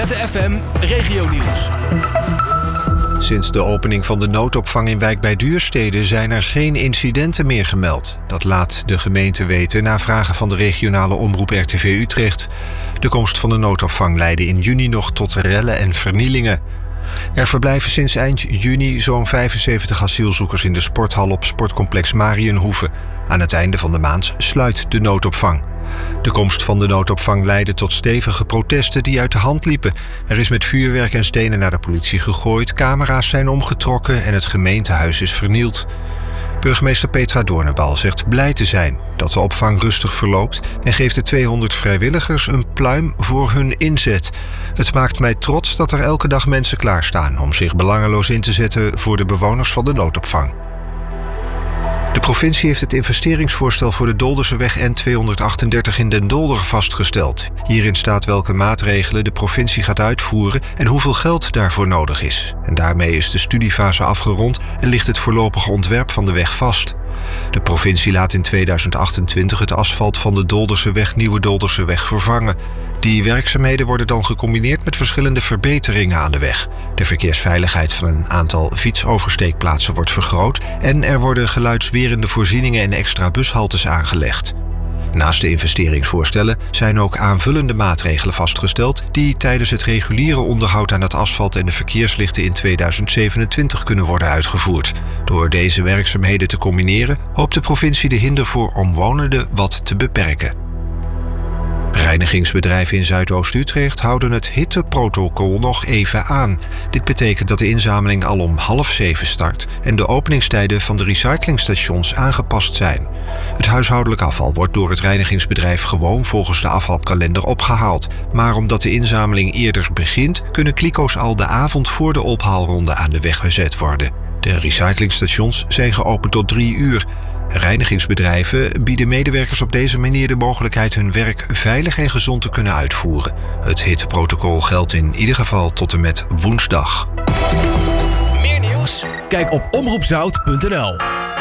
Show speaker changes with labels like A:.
A: Wiegen FM Regionieuws.
B: Sinds de opening van de noodopvang in Wijk bij Duurstede zijn er geen incidenten meer gemeld. Dat laat de gemeente weten na vragen van de regionale omroep RTV Utrecht. De komst van de noodopvang leidde in juni nog tot rellen en vernielingen. Er verblijven sinds eind juni zo'n 75 asielzoekers in de sporthal op sportcomplex Mariënhoeve. Aan het einde van de maand sluit de noodopvang. De komst van de noodopvang leidde tot stevige protesten die uit de hand liepen. Er is met vuurwerk en stenen naar de politie gegooid, camera's zijn omgetrokken en het gemeentehuis is vernield. Burgemeester Petra Doornenbal zegt blij te zijn dat de opvang rustig verloopt en geeft de 200 vrijwilligers een pluim voor hun inzet. Het maakt mij trots dat er elke dag mensen klaarstaan om zich belangeloos in te zetten voor de bewoners van de noodopvang. De provincie heeft het investeringsvoorstel voor de Dolderseweg N238 in Den Dolder vastgesteld. Hierin staat welke maatregelen de provincie gaat uitvoeren en hoeveel geld daarvoor nodig is. En daarmee is de studiefase afgerond en ligt het voorlopige ontwerp van de weg vast. De provincie laat in 2028 het asfalt van de Dolderseweg Nieuwe Dolderseweg vervangen. Die werkzaamheden worden dan gecombineerd met verschillende verbeteringen aan de weg. De verkeersveiligheid van een aantal fietsoversteekplaatsen wordt vergroot en er worden geluidswerende voorzieningen en extra bushaltes aangelegd. Naast de investeringsvoorstellen zijn ook aanvullende maatregelen vastgesteld die tijdens het reguliere onderhoud aan het asfalt en de verkeerslichten in 2027 kunnen worden uitgevoerd. Door deze werkzaamheden te combineren hoopt de provincie de hinder voor omwonenden wat te beperken. Reinigingsbedrijven in Zuidoost-Utrecht houden het hitteprotocol nog even aan. Dit betekent dat de inzameling al om 6:30 start en de openingstijden van de recyclingstations aangepast zijn. Het huishoudelijk afval wordt door het reinigingsbedrijf gewoon volgens de afvalkalender opgehaald. Maar omdat de inzameling eerder begint, kunnen kliko's al de avond voor de ophaalronde aan de weg gezet worden. De recyclingstations zijn geopend tot 3 uur. Reinigingsbedrijven bieden medewerkers op deze manier de mogelijkheid hun werk veilig en gezond te kunnen uitvoeren. Het hitteprotocol geldt in ieder geval tot en met woensdag.
A: Meer nieuws? Kijk op omroepzout.nl.